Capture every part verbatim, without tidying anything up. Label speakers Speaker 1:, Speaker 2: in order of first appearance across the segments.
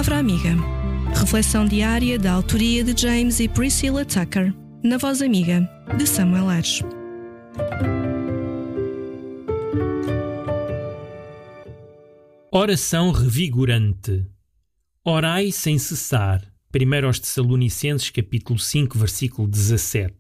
Speaker 1: Palavra Amiga. Reflexão diária da autoria de James e Priscilla Tucker, na voz amiga de Samuel Aires.
Speaker 2: Oração revigorante. Orai sem cessar. primeiro aos Tessalonicenses, capítulo cinco, versículo dezassete.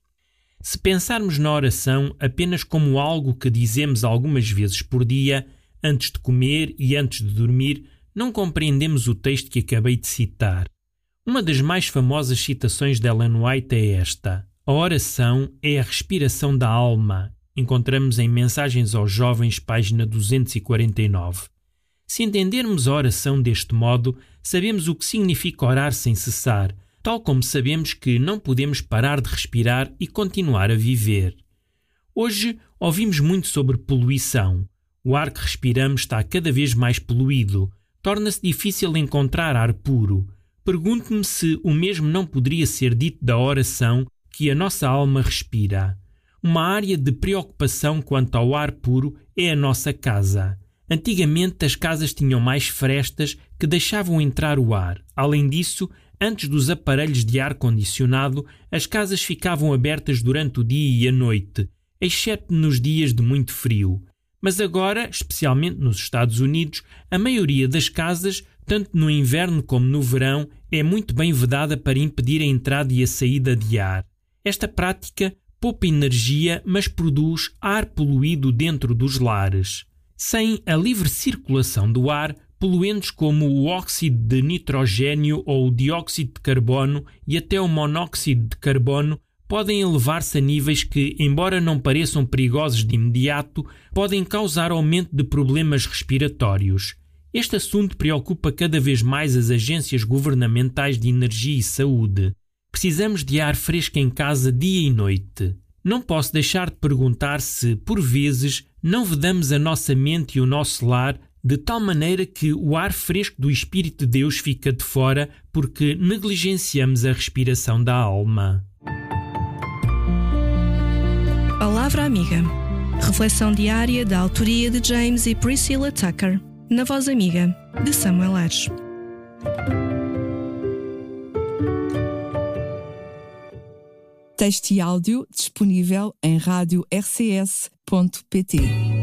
Speaker 2: Se pensarmos na oração apenas como algo que dizemos algumas vezes por dia, antes de comer e antes de dormir, não compreendemos o texto que acabei de citar. Uma das mais famosas citações de Ellen White é esta: a oração é a respiração da alma. Encontramos em Mensagens aos Jovens, página duzentos e quarenta e nove. Se entendermos a oração deste modo, sabemos o que significa orar sem cessar, tal como sabemos que não podemos parar de respirar e continuar a viver. Hoje ouvimos muito sobre poluição. O ar que respiramos está cada vez mais poluído. Torna-se difícil encontrar ar puro. Pergunto-me se o mesmo não poderia ser dito da oração que a nossa alma respira. Uma área de preocupação quanto ao ar puro é a nossa casa. Antigamente as casas tinham mais frestas que deixavam entrar o ar. Além disso, antes dos aparelhos de ar-condicionado, as casas ficavam abertas durante o dia e a noite, exceto nos dias de muito frio. Mas agora, especialmente nos Estados Unidos, a maioria das casas, tanto no inverno como no verão, é muito bem vedada para impedir a entrada e a saída de ar. Esta prática poupa energia, mas produz ar poluído dentro dos lares. Sem a livre circulação do ar, poluentes como o óxido de nitrogênio ou o dióxido de carbono e até o monóxido de carbono podem elevar-se a níveis que, embora não pareçam perigosos de imediato, podem causar aumento de problemas respiratórios. Este assunto preocupa cada vez mais as agências governamentais de energia e saúde. Precisamos de ar fresco em casa dia e noite. Não posso deixar de perguntar se, por vezes, não vedamos a nossa mente e o nosso lar de tal maneira que o ar fresco do Espírito de Deus fica de fora porque negligenciamos a respiração da alma.
Speaker 1: Palavra Amiga. Reflexão diária da autoria de James e Priscilla Tucker, na voz amiga de Samuel Aires.
Speaker 3: Texto e áudio disponível em rádio r c s ponto p t.